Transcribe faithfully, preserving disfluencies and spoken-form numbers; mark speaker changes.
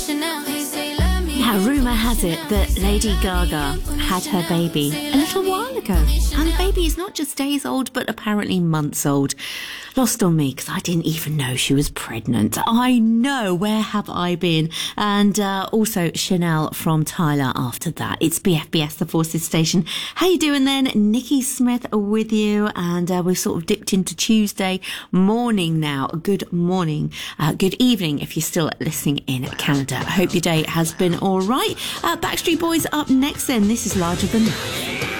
Speaker 1: Now, rumour has it that Lady Gaga had her baby a little while ago. And the baby is not just days old, but apparently months old. Lost on me, because I didn't even know she was pregnant. I know, where have I been? And uh, also Chanel from Tyler after that. It's B F B S, the Forces Station. How you doing then? Nikki Smith with you. And uh, we've sort of dipped into Tuesday morning now. Good morning. Uh, good evening if you're still listening in Canada. I hope your day has been all right. Uh, Backstreet Boys up next then. This is Larger Than Life.